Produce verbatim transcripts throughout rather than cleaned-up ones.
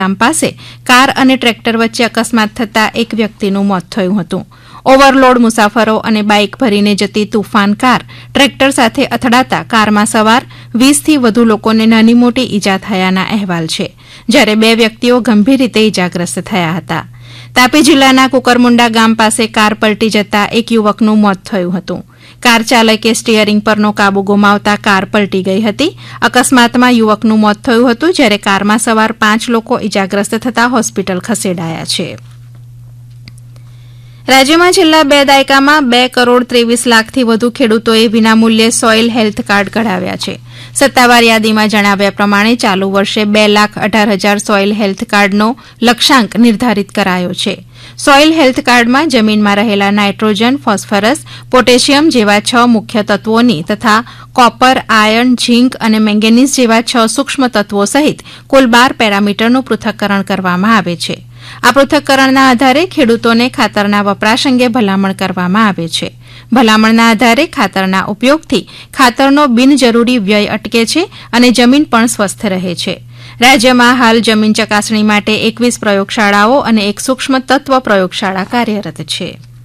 ગામ પાસે કાર અને ટ્રેક્ટર વચ્ચે અકસ્માત થતા એક વ્યક્તિનું મોત થયું હતું. ઓવરલોડ મુસાફરો અને બાઇક ભરીને જતી તુફાન કાર ટ્રેક્ટર સાથે અથડાતા કારમાં સવાર વીસથી વધુ લોકોને નાની મોટી ઇજા થયાના અહેવાલ છે, જ્યારે બે વ્યક્તિઓ ગંભીર રીતે ઇજાગ્રસ્ત થયા હતા. તાપી જિલ્લાના કુકરમુંડા ગામ પાસે કાર પલટી જતા એક યુવકનું મોત થયું હતું. કાર ચાલકે સ્ટીયરિંગ પરનો કાબુ ગુમાવતા કાર પલટી ગઈ હતી. અકસ્માતમાં યુવકનું મોત થયું હતું, જ્યારે કારમાં સવાર પાંચ લોકો ઇજાગ્રસ્ત થતા હોસ્પિટલ ખસેડાયા છે. રાજ્યમાં છેલ્લા બે દાયકામાં બે કરોડ ત્રેવીસ લાખથી વધુ ખેડૂતોએ વિનામૂલ્યે સોઇલ હેલ્થ કાર્ડ કઢાવ્યા છે. સત્તાવાર યાદીમાં જણાવ્યા પ્રમાણે ચાલુ વર્ષે બે લાખ અઢાર હજાર સોઇલ હેલ્થ કાર્ડનો લક્ષ્યાંક નિર્ધારિત કરાયો છે. સોઇલ હેલ્થ કાર્ડમાં જમીનમાં રહેલા નાઇટ્રોજન, ફોસ્ફરસ, પોટેશિયમ જેવા છ મુખ્ય તત્વોની તથા કોપર, આયર્ન, ઝીંક અને મેંગેનીઝ જેવા છ સૂક્ષ્મ તત્વો સહિત કુલ બાર પેરામીટરનું પૃથ્થકરણ કરવામાં આવે છે. આ પૃથ્થકરણના આધારે ખેડૂતોને ખાતરના વપરાશ અંગે ભલામણ કરવામાં આવે છે. ભલામણના આધારે ખાતરના ઉપયોગથી ખાતરનો બિનજરૂરી વ્યય અટકે છે અને જમીન પણ સ્વસ્થ રહે છે. રાજ્યમાં હાલ જમીન ચકાસણી માટે એકવીસ પ્રયોગશાળાઓ અને એક સૂક્ષ્મ તત્વ પ્રયોગશાળા કાર્યરત છે.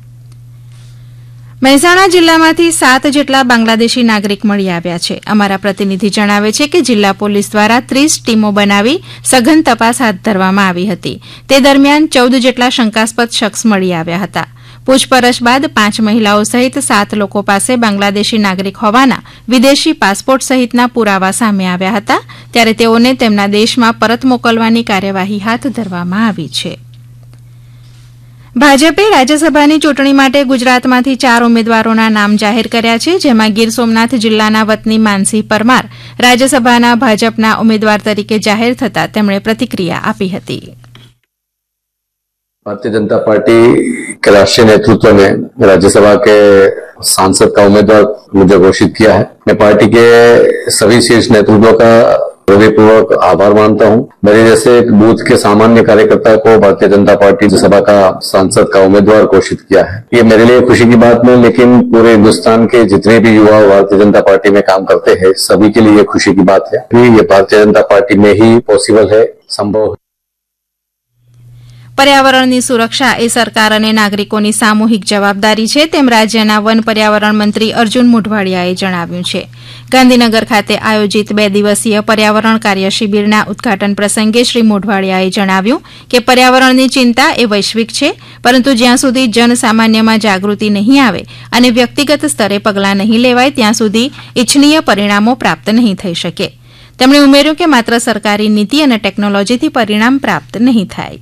મહેસાણા જિલ્લામાંથી સાત જેટલા બાંગ્લાદેશી નાગરિક મળી આવ્યા છે. અમારા પ્રતિનિધિ જણાવે છે કે જિલ્લા પોલીસ દ્વારા ત્રીસ ટીમો બનાવી સઘન તપાસ હાથ ધરવામાં આવી હતી. તે દરમિયાન ચૌદ જેટલા શંકાસ્પદ શખ્સ મળી આવ્યા હતા. પૂછપરછ બાદ પાંચ મહિલાઓ સહિત સાત લોકો પાસે બાંગ્લાદેશી નાગરિક હોવાના વિદેશી પાસપોર્ટ સહિતના પુરાવા સામે આવ્યા હતા, ત્યારે તેઓને તેમના દેશમાં પરત મોકલવાની કાર્યવાહી હાથ ધરવામાં આવી છે. ભાજપે રાજ્યસભાની ચૂંટણી માટે ગુજરાતમાંથી ચાર ઉમેદવારોના નામ જાહેર કર્યા છે, જેમાં ગીર સોમનાથ જિલ્લાના વતની માનસી પરમાર રાજ્યસભાના ભાજપના ઉમેદવાર તરીકે જાહેર થતા તેમણે પ્રતિક્રિયા આપી હતી. भारतीय जनता पार्टी के राष्ट्रीय नेतृत्व ने राज्यसभा के सांसद का उम्मीदवार मुझे घोषित किया है. मैं पार्टी के सभी शीर्ष नेतृत्व का हृदयपूर्वक आभार मानता हूं. मेरे जैसे एक बूथ के सामान्य कार्यकर्ता को भारतीय जनता पार्टी राज्यसभा का सांसद का उम्मीदवार घोषित किया है. ये मेरे लिए खुशी की बात नहीं, लेकिन पूरे हिंदुस्तान के जितने भी युवा भारतीय जनता पार्टी में काम करते हैं सभी के लिए खुशी की बात है. ये भारतीय जनता पार्टी में ही पॉसिबल है, संभव है. પર્યાવરણની સુરક્ષા એ સરકાર અને નાગરિકોની સામૂહિક જવાબદારી છે, તેમ રાજ્યના વન પર્યાવરણ મંત્રી અર્જુન મોઢવાડિયાએ જણાવ્યું છે. ગાંધીનગર ખાતે આયોજિત બે દિવસીય પર્યાવરણ કાર્ય શિબિરના ઉદઘાટન પ્રસંગે શ્રી મોઢવાડિયાએ જણાવ્યું કે પર્યાવરણની ચિંતા એ વૈશ્વિક છે, પરંતુ જ્યાં સુધી જનસામાન્યમાં જાગૃતિ નહીં આવે અને વ્યક્તિગત સ્તરે પગલાં નહીં લેવાય ત્યાં સુધી ઇચ્છનીય પરિણામો પ્રાપ્ત નહીં થઈ શકે. તેમણે ઉમેર્યું કે માત્ર સરકારી નીતિ અને ટેકનોલોજીથી પરિણામ પ્રાપ્ત નહીં થાય.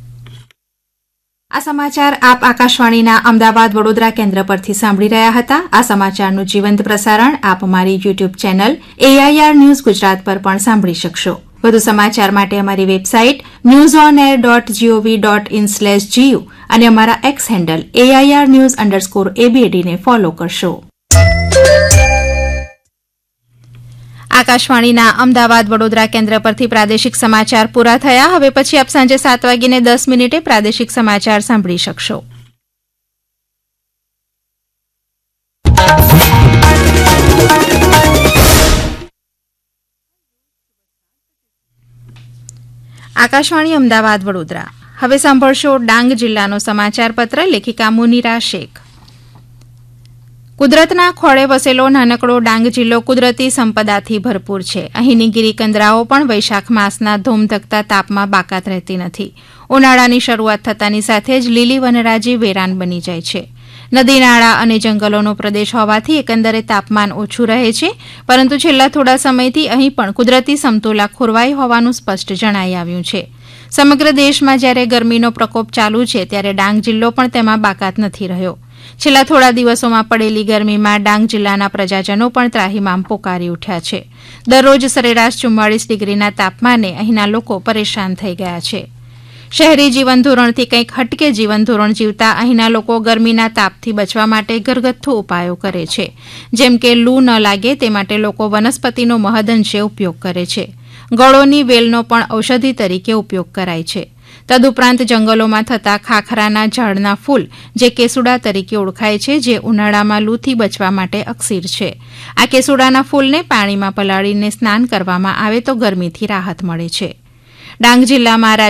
આ સમાચાર આપ આકાશવાણીના અમદાવાદ વડોદરા કેન્દ્ર પરથી સાંભળી રહ્યા હતા. આ સમાચારનું જીવંત પ્રસારણ આપ અમારી YouTube channel AIR news Gujarat પર પણ સાંભળી શકશો. વધુ સમાચાર માટે અમારી website news on air dot GOV dot in slash GU અને અમારા x handle AIR news underscore એબીએડીને follow કરશો. આકાશવાણીના અમદાવાદ વડોદરા કેન્દ્ર પરથી પ્રાદેશિક સમાચાર પૂરા થયા. હવે પછી આપ સાંજે સાત વાગીને દસ મિનિટે પ્રાદેશિક સમાચાર સાંભળી શકશો. આકાશવાણી અમદાવાદ વડોદરા. હવે સાંભળશો ડાંગ જિલ્લાનો સમાચાર પત્ર. લેખિકા મુનિરા શેખ. કુદરતના ખોળે વસેલો નાનકડો ડાંગ જિલ્લો કુદરતી સંપદાથી ભરપૂર છે. અહીંની ગિરિકંદરાઓ પણ વૈશાખ માસના ધોમધકતા તાપમાં બાકાત રહેતી નથી. ઉનાળાની શરૂઆત થતાની સાથે જ લીલી વનરાજી વેરાન બની જાય છે. નદી નાળા અને જંગલોનો પ્રદેશ હોવાથી એકંદરે તાપમાન ઓછું રહે છે, પરંતુ છેલ્લા થોડા સમયથી અહીં પણ કુદરતી સમતોલા ખોરવાઈ હોવાનું સ્પષ્ટ જણાઈ આવ્યું છે. સમગ્ર દેશમાં જ્યારે ગરમીનો પ્રકોપ ચાલુ છે, ત્યારે ડાંગ જિલ્લો પણ તેમાં બાકાત નથી રહ્યો. છેલ્લા થોડા દિવસોમાં પડેલી ગરમીમાં ડાંગ જિલ્લાના પ્રજાજનો પણ ત્રાહિમામ પોકારી ઉઠ્યા છે. દરરોજ સરેરાશ ચુમ્માળીસ ડિગ્રીના તાપમાને અહીંના લોકો પરેશાન થઈ ગયા છે. શહેરી જીવનધોરણથી કંઈક હટકે જીવનધોરણ જીવતા અહીંના લોકો ગરમીના તાપથી બચવા માટે ઘરગથ્થુ ઉપાયો કરે છે. જેમ કે લૂ ન લાગે તે માટે લોકો વનસ્પતિનો મહદઅંશે ઉપયોગ કરે છે. ગળોની વેલનો પણ ઔષધિ તરીકે ઉપયોગ કરાય છે. તદુપરાંત જંગલોમાં થતા ખાખરાના ઝાડના ફૂલ જે કેસુડા તરીકે ઓળખાય છે, જે ઉનાળામાં લૂથી બચવા માટે અકસીર છે. આ કેસુડાના ફૂલને પાણીમાં પલાળીને સ્નાન કરવામાં આવે તો ગરમીથી રાહત મળે છે. ડાંગ જિલ્લામાં